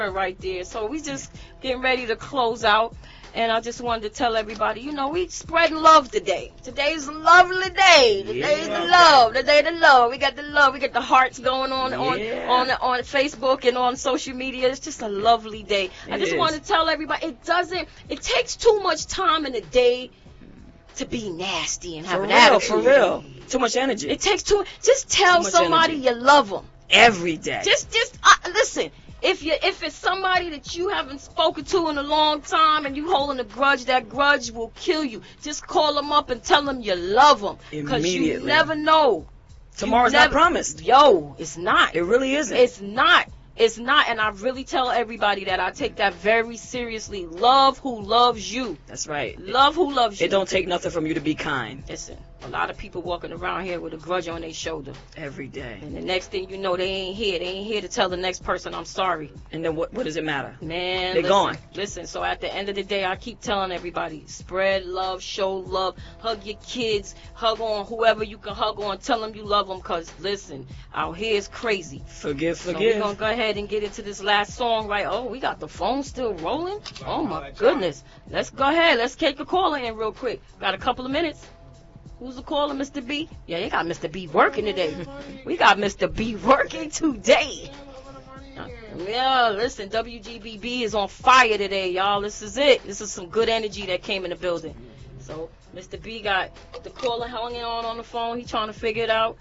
right there. So we just getting ready to close out. And I just wanted to tell everybody, we spreading love today. Today's a lovely day. Today's the love. The day of the love. We got the love. We got the hearts going on Facebook and on social media. It's just a lovely day. I just want to tell everybody, it takes too much time in the day to be nasty and have an attitude. For real. Too much energy. It takes just tell somebody you love them. Every day. Just listen. If it's somebody that you haven't spoken to in a long time and you holding a grudge, that grudge will kill you. Just call them up and tell them you love them. Because you never know. Tomorrow's not promised. Yo, it's not. It really isn't. It's not. It's not, and I really tell everybody that I take that very seriously. Love who loves you. That's right. Love who loves you. It don't take nothing from you to be kind. Listen, a lot of people walking around here with a grudge on their shoulder. Every day. And the next thing you know, they ain't here. They ain't here to tell the next person, I'm sorry. And then what does it matter? Man, they're gone. Listen, so at the end of the day, I keep telling everybody, spread love, show love, hug your kids, hug on whoever you can hug on, tell them you love them, because, listen, out here is crazy. Forgive. So we're going to go ahead and get into this last song, right? Oh, we got the phone still rolling? Oh, my goodness. Let's go ahead. Let's take a caller in real quick. Got a couple of minutes. Who's the caller, Mr. B? Yeah, you got Mr. B working today. We got Mr. B working today. Yeah, listen, WGBB is on fire today, y'all. This is it. This is some good energy that came in the building. So, Mr. B got the caller hanging on the phone. He trying to figure it out.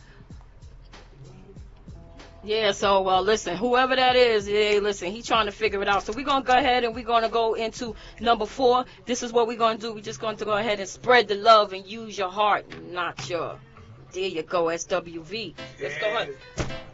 Yeah, so, listen, whoever that is, listen, he trying to figure it out. So we're going to go ahead and we're going to go into number 4. This is what we're going to do. We're just going to go ahead and spread the love and use your heart, not your. There you go, SWV. Let's go ahead.